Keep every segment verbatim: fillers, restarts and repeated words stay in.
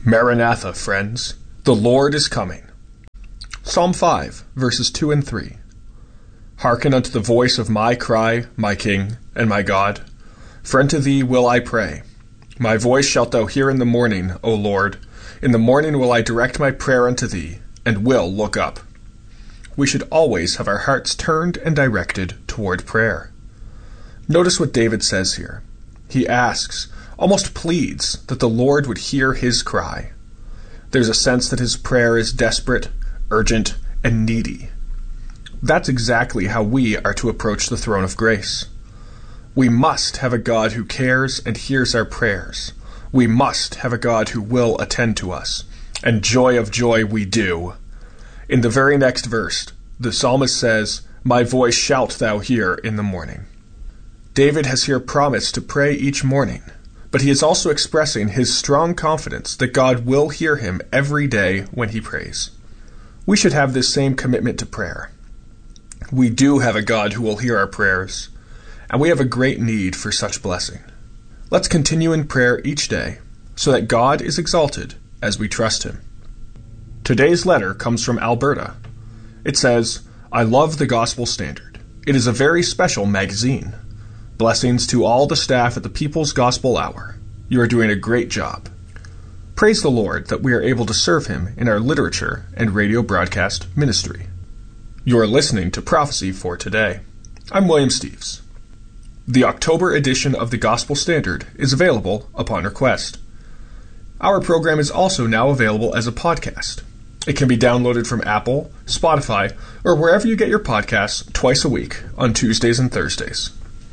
Maranatha, friends, the Lord is coming. Psalm five, verses two and three. Hearken unto the voice of my cry, my King, and my God. For unto thee will I pray. My voice shalt thou hear in the morning, O Lord. In the morning will I direct my prayer unto thee, and will look up. We should always have our hearts turned and directed toward prayer. Notice what David says here. He asks, almost pleads, that the Lord would hear his cry. There's a sense that his prayer is desperate, urgent, and needy. That's exactly how we are to approach the throne of grace. We must have a God who cares and hears our prayers. We must have a God who will attend to us. And joy of joy we do. In the very next verse, the psalmist says, My voice shalt thou hear in the morning. David has here promised to pray each morning, but he is also expressing his strong confidence that God will hear him every day when he prays. We should have this same commitment to prayer. We do have a God who will hear our prayers, and we have a great need for such blessing. Let's continue in prayer each day, so that God is exalted as we trust him. Today's letter comes from Alberta. It says, I love the Gospel Standard. It is a very special magazine. Blessings to all the staff at the People's Gospel Hour. You are doing a great job. Praise the Lord that we are able to serve him in our literature and radio broadcast ministry. You are listening to Prophecy for Today. I'm William Steves. The October edition of the Gospel Standard is available upon request. Our program is also now available as a podcast. It can be downloaded from Apple, Spotify, or wherever you get your podcasts twice a week on Tuesdays and Thursdays.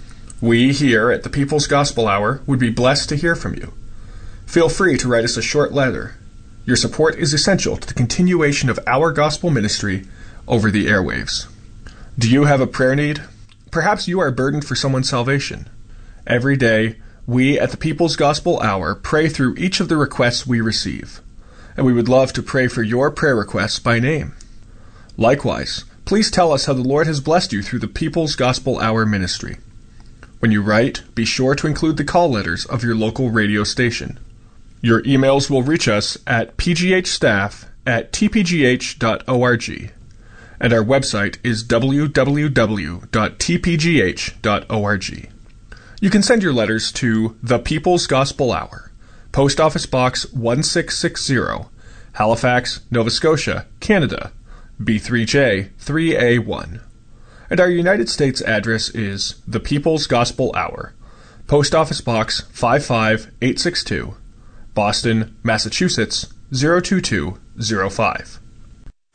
We here at the People's Gospel Hour would be blessed to hear from you. Feel free to write us a short letter. Your support is essential to the continuation of our gospel ministry over the airwaves. Do you have a prayer need? Perhaps you are burdened for someone's salvation. Every day, we at the People's Gospel Hour pray through each of the requests we receive, and we would love to pray for your prayer requests by name. Likewise, please tell us how the Lord has blessed you through the People's Gospel Hour ministry. When you write, be sure to include the call letters of your local radio station. Your emails will reach us at p g h staff at t p g h dot org, and our website is w w w dot t p g h dot org. You can send your letters to The People's Gospel Hour, Post Office Box one six six zero, Halifax, Nova Scotia, Canada, B three J three A one. And our United States address is The People's Gospel Hour, Post Office Box five five eight six two, Boston, Massachusetts zero two two zero five.